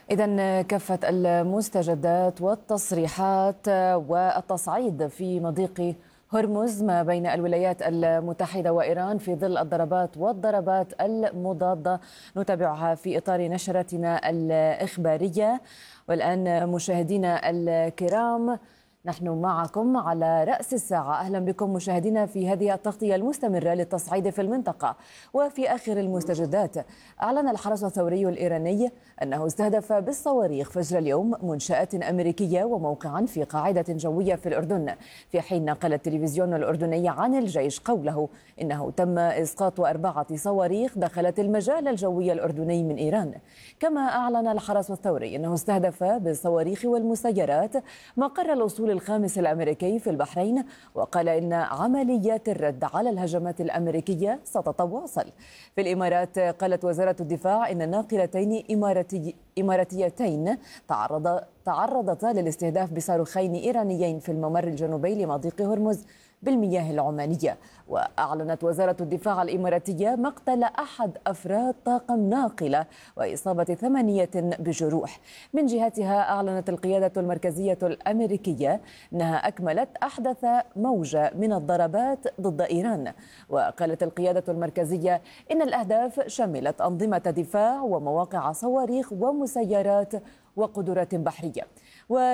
إذن كافة المستجدات والتصريحات والتصعيد في مضيق هرمز ما بين الولايات المتحدة وإيران في ظل الضربات المضادة نتابعها في إطار نشرتنا الإخبارية. والآن مشاهدينا الكرام، نحن معكم على رأس الساعة. أهلا بكم مشاهدينا في هذه التغطية المستمرة للتصعيد في المنطقة. وفي آخر المستجدات، أعلن الحرس الثوري الإيراني أنه استهدف بالصواريخ فجر اليوم منشآت أمريكية وموقعا في قاعدة جوية في الأردن، في حين نقل التلفزيون الأردني عن الجيش قوله إنه تم إسقاط 4 صواريخ دخلت المجال الجوي الأردني من إيران. كما أعلن الحرس الثوري أنه استهدف بالصواريخ والمسيرات مقر الأسطول الخامس الأمريكي في البحرين، وقال إن عمليات الرد على الهجمات الأمريكية ستتواصل. في الإمارات، قالت وزارة الدفاع إن ناقلتين إماراتيتين تعرضتا للاستهداف بصاروخين إيرانيين في الممر الجنوبي لمضيق هرمز بالمياه العمانية. وأعلنت وزارة الدفاع الإماراتية مقتل 1 أفراد طاقم ناقلة وإصابة 8 بجروح. من جهتها، أعلنت القيادة المركزية الأمريكية أنها أكملت أحدث موجة من الضربات ضد إيران. وقالت القيادة المركزية إن الأهداف شملت أنظمة دفاع ومواقع صواريخ ومسيرات وقدرات بحرية.